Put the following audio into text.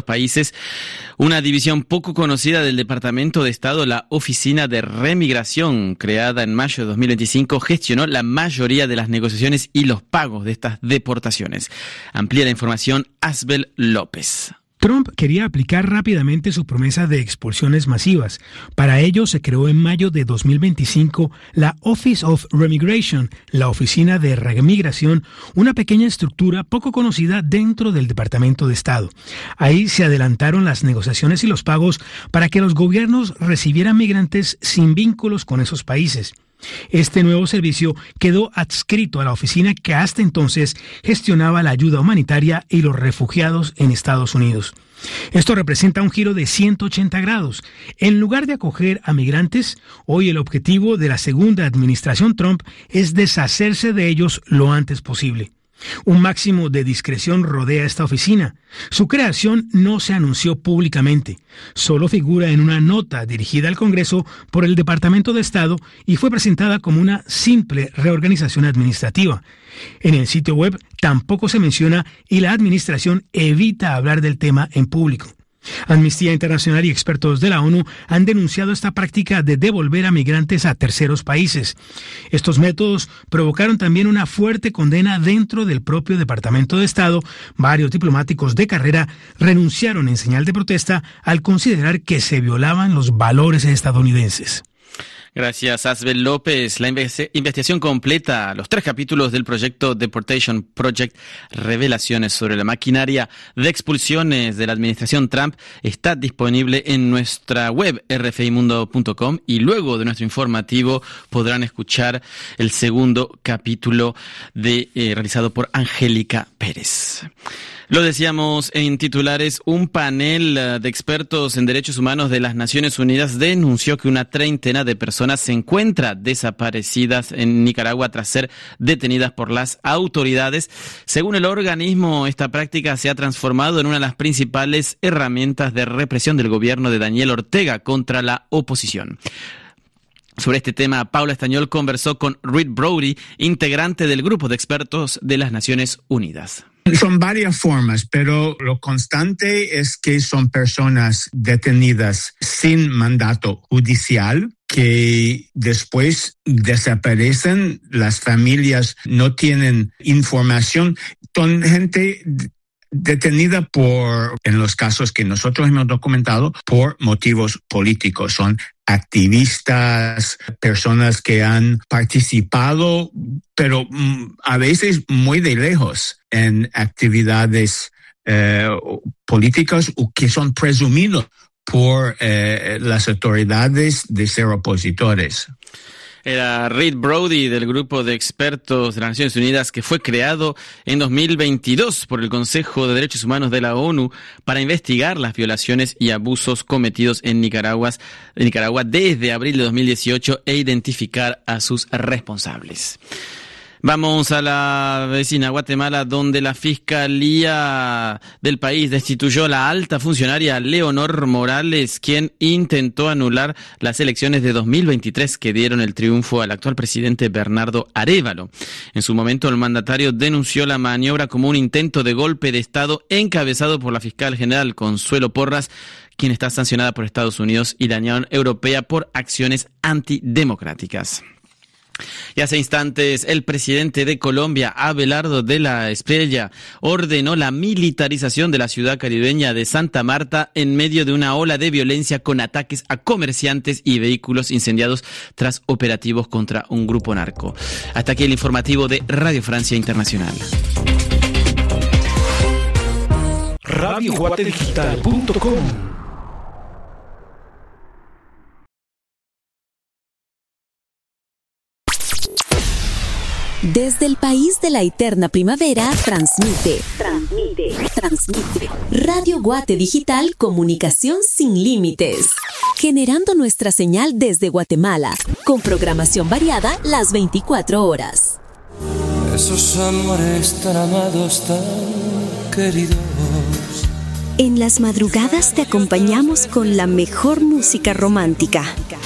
países. Una división poco conocida del Departamento de Estado, la Oficina de Remigración, creada en mayo de 2025, gestionó la mayoría de las negociaciones y los pagos de estas deportaciones. Amplía la información Asbel López. Trump quería aplicar rápidamente su promesa de expulsiones masivas. Para ello se creó en mayo de 2025 la Office of Remigration, la Oficina de Remigración, una pequeña estructura poco conocida dentro del Departamento de Estado. Ahí se adelantaron las negociaciones y los pagos para que los gobiernos recibieran migrantes sin vínculos con esos países. Este nuevo servicio quedó adscrito a la oficina que hasta entonces gestionaba la ayuda humanitaria y los refugiados en Estados Unidos. Esto representa un giro de 180 grados. En lugar de acoger a migrantes, hoy el objetivo de la segunda administración Trump es deshacerse de ellos lo antes posible. Un máximo de discreción rodea esta oficina. Su creación no se anunció públicamente, solo figura en una nota dirigida al Congreso por el Departamento de Estado y fue presentada como una simple reorganización administrativa. En el sitio web tampoco se menciona y la administración evita hablar del tema en público. Amnistía Internacional y expertos de la ONU han denunciado esta práctica de devolver a migrantes a terceros países. Estos métodos provocaron también una fuerte condena dentro del propio Departamento de Estado. Varios diplomáticos de carrera renunciaron en señal de protesta al considerar que se violaban los valores estadounidenses. Gracias, Asbel López. La investigación completa, los 3 capítulos del proyecto Deportation Project, revelaciones sobre la maquinaria de expulsiones de la administración Trump, está disponible en nuestra web rfimundo.com y luego de nuestro informativo podrán escuchar el segundo capítulo realizado por Angélica Pérez. Lo decíamos en titulares, un panel de expertos en derechos humanos de las Naciones Unidas denunció que una treintena de personas se encuentran desaparecidas en Nicaragua tras ser detenidas por las autoridades. Según el organismo, esta práctica se ha transformado en una de las principales herramientas de represión del gobierno de Daniel Ortega contra la oposición. Sobre este tema, Paula Estañol conversó con Reed Brody, integrante del grupo de expertos de las Naciones Unidas. Son varias formas, pero lo constante es que son personas detenidas sin mandato judicial que después desaparecen, las familias no tienen información, son gente detenida en los casos que nosotros hemos documentado, por motivos políticos. Son activistas, personas que han participado, pero a veces muy de lejos, en actividades políticas o que son presumidos por las autoridades de ser opositores. Era Reed Brody del grupo de expertos de las Naciones Unidas que fue creado en 2022 por el Consejo de Derechos Humanos de la ONU para investigar las violaciones y abusos cometidos en Nicaragua desde abril de 2018 e identificar a sus responsables. Vamos a la vecina Guatemala, donde la Fiscalía del país destituyó a la alta funcionaria Leonor Morales, quien intentó anular las elecciones de 2023 que dieron el triunfo al actual presidente Bernardo Arévalo. En su momento, el mandatario denunció la maniobra como un intento de golpe de Estado encabezado por la fiscal general Consuelo Porras, quien está sancionada por Estados Unidos y la Unión Europea por acciones antidemocráticas. Y hace instantes, el presidente de Colombia, Abelardo de la Espriella, ordenó la militarización de la ciudad caribeña de Santa Marta en medio de una ola de violencia con ataques a comerciantes y vehículos incendiados tras operativos contra un grupo narco. Hasta aquí el informativo de Radio Francia Internacional. RadioGuateDigital.com. Desde el país de la eterna primavera, transmite. Radio Guate Digital, comunicación sin límites. Generando nuestra señal desde Guatemala, con programación variada las 24 horas. Esos amores tan amados, tan queridos. En las madrugadas te acompañamos con la mejor música romántica.